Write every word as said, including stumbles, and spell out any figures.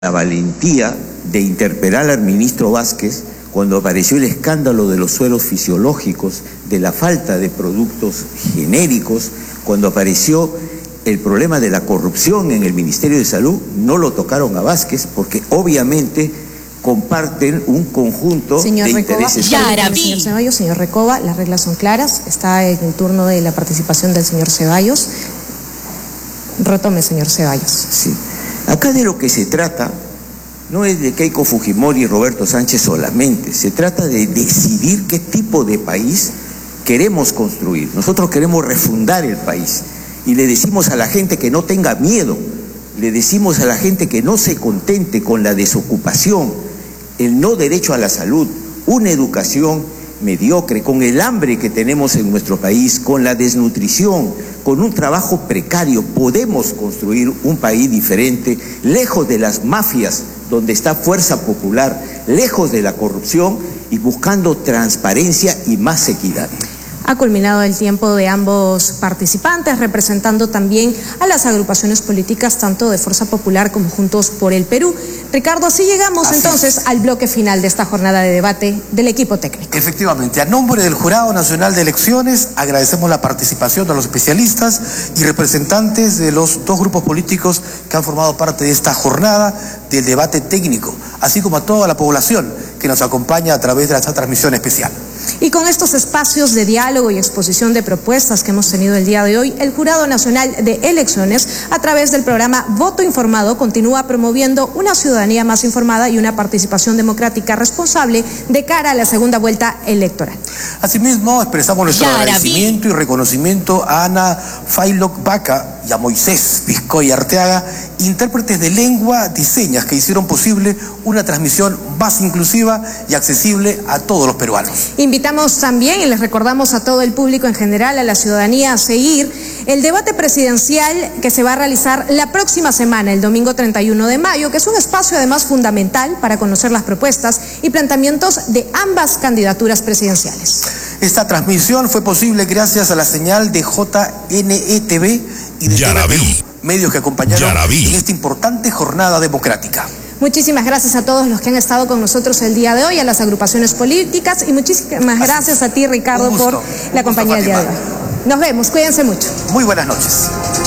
la valentía de interpelar al ministro Vázquez cuando apareció el escándalo de los sueros fisiológicos, de la falta de productos genéricos, cuando apareció el problema de la corrupción en el Ministerio de Salud. No lo tocaron a Vázquez porque obviamente comparten un conjunto señor de Recoba, intereses. Señor Ceballos, señor Recoba, las reglas son claras. Está en el turno de la participación del señor Ceballos. Retome, señor Ceballos. Sí. Acá de lo que se trata no es de Keiko Fujimori y Roberto Sánchez solamente, se trata de decidir qué tipo de país queremos construir. Nosotros queremos refundar el país y le decimos a la gente que no tenga miedo, le decimos a la gente que no se contente con la desocupación, el no derecho a la salud, una educación mediocre, con el hambre que tenemos en nuestro país, con la desnutrición, con un trabajo precario. Podemos construir un país diferente, lejos de las mafias, donde está Fuerza Popular, lejos de la corrupción y buscando transparencia y más equidad. Ha culminado el tiempo de ambos participantes, representando también a las agrupaciones políticas tanto de Fuerza Popular como Juntos por el Perú. Ricardo, así llegamos así entonces es. al bloque final de esta jornada de debate del equipo técnico. Efectivamente, a nombre del Jurado Nacional de Elecciones agradecemos la participación de los especialistas y representantes de los dos grupos políticos que han formado parte de esta jornada del debate técnico, así como a toda la población que nos acompaña a través de esta transmisión especial. Y con estos espacios de diálogo y exposición de propuestas que hemos tenido el día de hoy, el Jurado Nacional de Elecciones, a través del programa Voto Informado, continúa promoviendo una ciudadanía más informada y una participación democrática responsable de cara a la segunda vuelta electoral. Asimismo, expresamos nuestro agradecimiento y reconocimiento a Ana Fayloc Vaca y a Moisés Vizcoy Arteaga, intérpretes de lengua de señas que hicieron posible una transmisión más inclusiva y accesible a todos los peruanos. Invitamos también y les recordamos a todo el público en general, a la ciudadanía, a seguir el debate presidencial que se va a realizar la próxima semana, el domingo treinta y uno de mayo, que es un espacio además fundamental para conocer las propuestas y planteamientos de ambas candidaturas presidenciales. Esta transmisión fue posible gracias a la señal de J N E T V y de Yaraví, medios que acompañaron Yaraví. en esta importante jornada democrática. Muchísimas gracias a todos los que han estado con nosotros el día de hoy, a las agrupaciones políticas, y muchísimas gracias a ti, Ricardo, por la compañía del día de hoy. Nos vemos, cuídense mucho. Muy buenas noches.